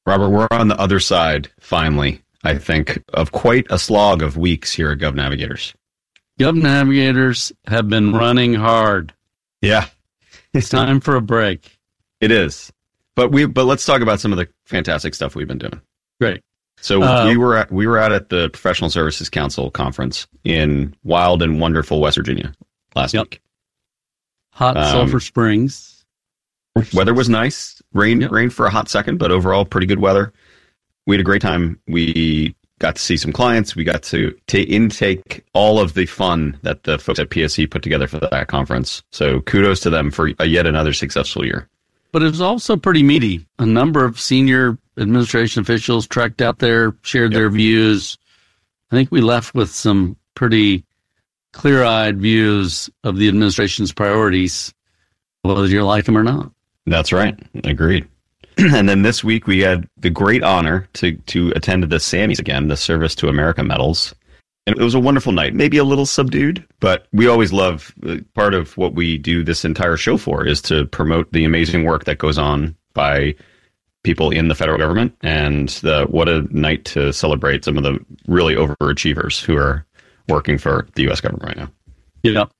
Robert, we're on the other side, finally, I think, of quite a slog of weeks here at GovNavigators. GovNavigators have been running hard. Yeah. It's time for a break. It is. But let's talk about some of the fantastic stuff we've been doing. Great. So we were out at the Professional Services Council conference in wild and wonderful West Virginia last week. Hot Sulphur Springs. Weather was nice. Rain for a hot second, but overall pretty good weather. We had a great time. We got to see some clients. We got to intake all of the fun that the folks at PSC put together for that conference. So kudos to them for yet another successful year. But it was also pretty meaty. A number of senior administration officials trekked out there, shared their views. I think we left with some pretty clear-eyed views of the administration's priorities, whether you like them or not. That's right. Agreed. And then this week we had the great honor to attend the Sammys again, the Service to America medals. And it was a wonderful night, maybe a little subdued, but we always love, part of what we do this entire show for is to promote the amazing work that goes on by people in the federal government. And what a night to celebrate some of the really overachievers who are working for the U.S. government right now. Yeah.